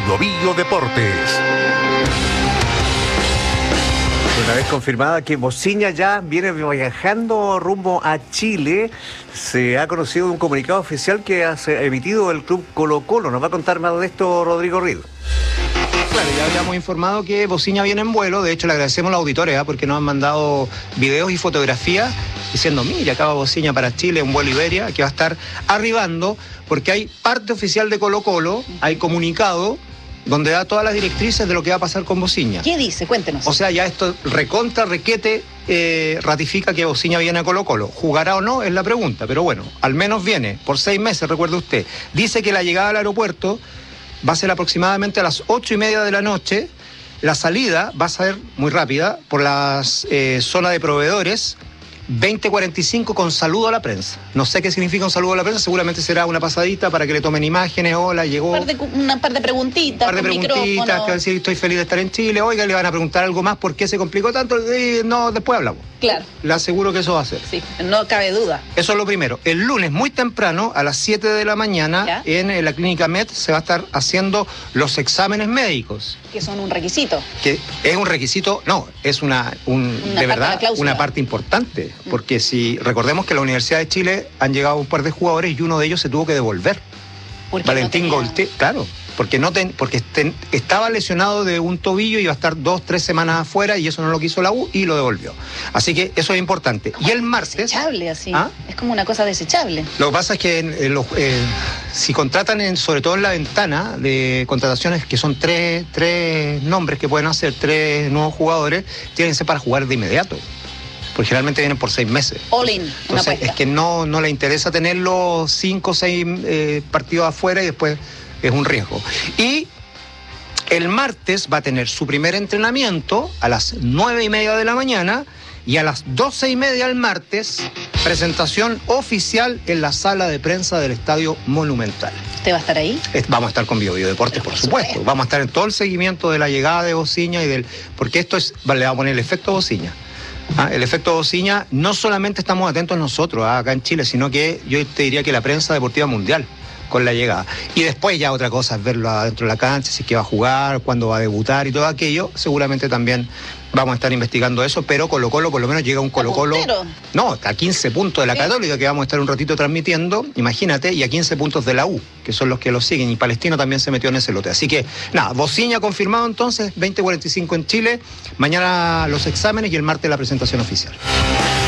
Bio Deportes. Una vez confirmada que Bociña ya viene viajando rumbo a Chile, se ha conocido un comunicado oficial que ha emitido el club Colo-Colo. Nos va a contar más de esto Rodrigo Rido. Claro, ya habíamos informado que Bociña viene en vuelo. De hecho, le agradecemos a los auditores porque nos han mandado videos y fotografías diciendo, mira, acá va Bociña para Chile, un vuelo Iberia, que va a estar arribando, porque hay parte oficial de Colo-Colo, hay comunicado donde da todas las directrices de lo que va a pasar con Bociña. ¿Qué dice? Cuéntenos. O sea, ya esto requete, ratifica que Bociña viene a Colo-Colo. ¿Jugará o no? Es la pregunta, pero bueno, al menos viene por 6 meses, recuerde usted. Dice que la llegada al aeropuerto va a ser aproximadamente a las 8:30 de la noche. La salida va a ser muy rápida por la zona de proveedores, 20:45 con saludo a la prensa. No sé qué significa un saludo a la prensa, seguramente será una pasadita para que le tomen imágenes. Hola, llegó. Una par de preguntitas. Un par de preguntitas, que decir, estoy feliz de estar en Chile. Oiga, le van a preguntar algo más, ¿por qué se complicó tanto? No, después hablamos. Claro. Le aseguro que eso va a ser. Sí, no cabe duda. Eso es lo primero. El lunes, muy temprano, a las 7 de la mañana, ¿ya? En la clínica Med se va a estar haciendo los exámenes médicos. Que son un requisito. Que es un requisito, no, es de verdad una parte importante. Porque si recordemos que en la Universidad de Chile han llegado un par de jugadores y uno de ellos se tuvo que devolver. Valentín Golté, claro, porque estaba lesionado de un tobillo y iba a estar 2-3 semanas afuera y eso no lo quiso la U y lo devolvió. Así que eso es importante. Y el martes... Desechable, así. ¿Ah? Es como una cosa desechable. Lo que pasa es que si contratan, sobre todo en la ventana de contrataciones, que son tres nombres que pueden hacer, 3 nuevos jugadores, tienen que ser para jugar de inmediato. Porque generalmente vienen por 6 meses. All in, entonces, una es que no le interesa tenerlo 5 o 6 partidos afuera y después es un riesgo. Y el martes va a tener su primer entrenamiento a las 9:30 de la mañana y a las 12:30 el martes, presentación oficial en la sala de prensa del Estadio Monumental. ¿Usted va a estar ahí? Vamos a estar con Bio Deportes, por supuesto. Vamos a estar en todo el seguimiento de la llegada de Bociña porque esto le va a poner el efecto Bociña. El efecto Bociña, no solamente estamos atentos nosotros acá en Chile, sino que yo te diría que la prensa deportiva mundial con la llegada. Y después ya otra cosa es verlo adentro de la cancha, si es que va a jugar, cuándo va a debutar y todo aquello. Seguramente también vamos a estar investigando eso, pero Colo-Colo por lo menos llega un Colo-Colo. No, a 15 puntos de la Católica, que vamos a estar un ratito transmitiendo, imagínate, y a 15 puntos de la U, que son los que lo siguen, y Palestino también se metió en ese lote. Así que, nada, Bociña confirmado entonces, 20:45 en Chile, mañana los exámenes y el martes la presentación oficial.